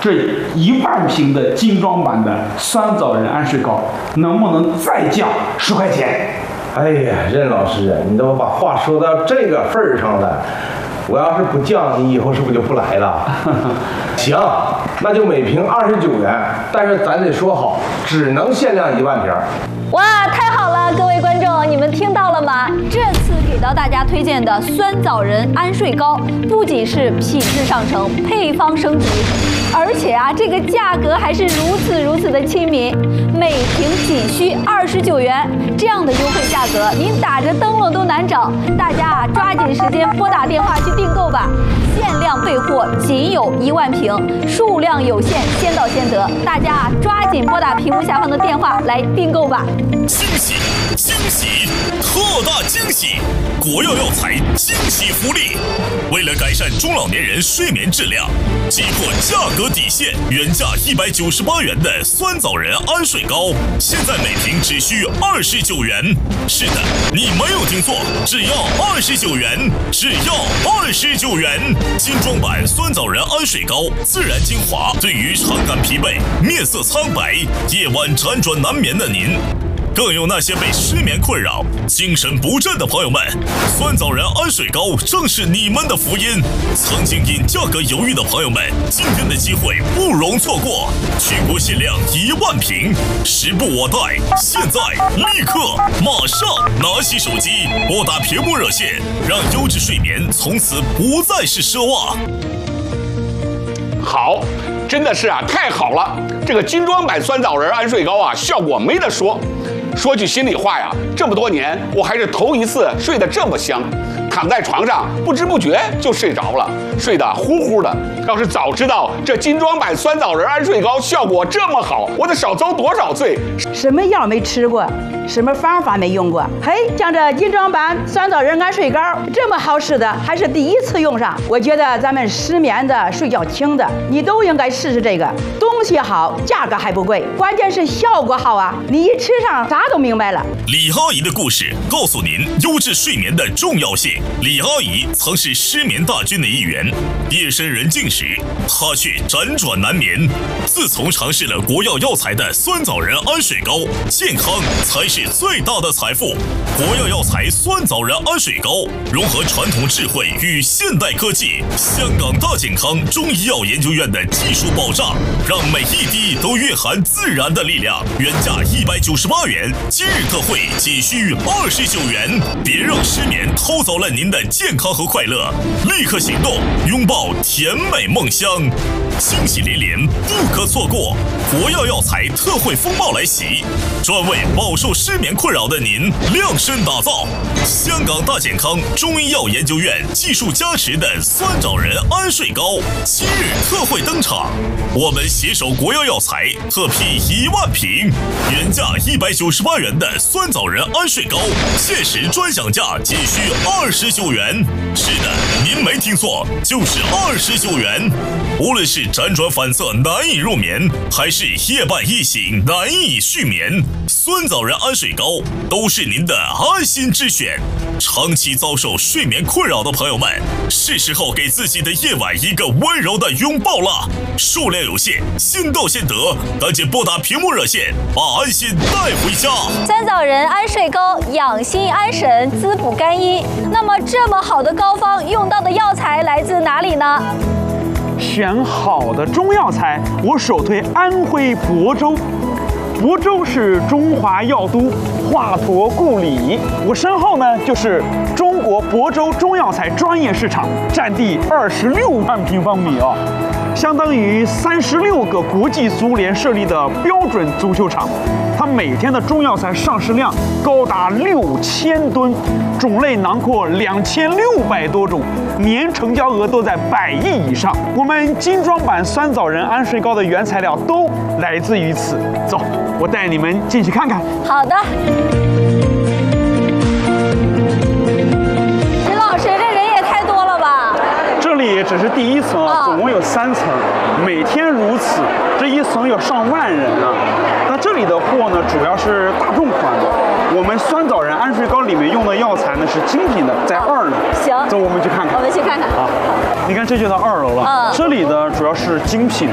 这1万瓶的精装版的酸枣仁安睡膏能不能再降10块钱？ 哎呀，任老师，你都把话说到这个份儿上了，我要是不降，你以后是不是就不来了？行，那就每瓶29元，但是咱得说好，只能限量1万瓶。 哇，太好了，各位观众，你们听到了吗？这次给到大家推荐的酸枣仁安睡膏，不仅是品质上乘，配方升级，而且啊，这个价格还是如此的亲民，每瓶仅需29元，这样的优惠价格，您打着灯笼都难找。大家啊，抓紧时间拨打电话去订购吧，限量备货，仅有1万瓶，数量有限，先到先得。大家啊，抓紧拨打屏幕下方的电话来订购吧。 惊喜！惊喜！特大惊喜！国药药材惊喜福利！为了改善中老年人睡眠质量，击破价格底线，原价198元的酸枣仁安睡膏，现在每瓶只需29元。是的，你没有听错，只要29元，只要29元！精装版酸枣仁安睡膏，自然精华，对于常感疲惫、面色苍白、夜晚辗转难眠的您。更有那些被失眠困扰、精神不振的朋友们，酸枣仁安睡膏正是你们的福音。曾经因价格犹豫的朋友们，今天的机会不容错过，全国限量1万瓶，时不我待，现在立刻马上拿起手机，拨打屏幕热线，让优质睡眠从此不再是奢望。 好，真的是啊，太好了！这个精装版酸枣仁安睡膏啊，效果没得说。说句心里话呀，这么多年我还是头一次睡得这么香，躺在床上不知不觉就睡着了，睡得呼呼的。要是早知道这精装版酸枣仁安睡膏效果这么好，我得少遭多少罪。 什么药没吃过，什么方法没用过？嘿，像这精装版酸枣仁安睡膏这么好使的，还是第一次用上。我觉得咱们失眠的、睡觉轻的，你都应该试试这个。东西好，价格还不贵，关键是效果好啊！你一吃上啥都明白了。 李阿姨的故事告诉您优质睡眠的重要性。李阿姨曾是失眠大军的一员，夜深人静时，她却辗转难眠。自从尝试了国药药材的酸枣仁安睡膏，健康才是最大的财富。国药药材酸枣仁安睡膏融合传统智慧与现代科技，香港大健康中医药研究院的技术保障，让每一滴都蕴含自然的力量。原价198元，今日特惠仅需29元。别让失眠偷走了您的健康和快乐，立刻行动，拥抱甜美梦乡。惊喜连连，不可错过！国药药材特惠风暴来袭，专为饱受失眠困扰的您量身打造。香港大健康中医药研究院技术加持的酸枣仁安睡膏，今日特惠登场。我们携手国药药材特批1万瓶，原价198元的酸枣仁安睡膏，限时专享价仅需29元。是的，您没听错，就是29元。无论是辗转反侧难以入眠，还是夜半一醒难以续眠，酸枣仁安睡膏都是您的安心之选。长期遭受睡眠困扰的朋友们，是时候给自己的夜晚一个温柔的拥抱了。数量有限，先到先得，赶紧拨打屏幕热线，把安心带回家。 酸枣仁安睡膏养心安神，滋补肝阴。那么这么好的膏方，用到的药材来自哪里呢？ 选好的中药材，我首推安徽亳州。亳州是中华药都，华佗故里。我身后呢就是中国亳州中药材专业市场，占地26万平方米哦，相当于36个国际足联设立的标准足球场。它每天的中药材上市量高达6000吨，种类囊括2600多种，年成交额都在100亿以上。我们精装版酸枣仁安睡膏的原材料都来自于此。走，我带你们进去看看。 好的。陈老师，这人也太多了吧？ 这里只是第一层啊，总共有3层，每天如此，这一层有上万人啊。那这里的货呢，主要是大众款的。我们酸枣仁安睡膏里面用的药材呢是精品的，在2楼。 行， 走，我们去看看。 我们去看看。 好，你看这就到2楼了。这里的主要是精品，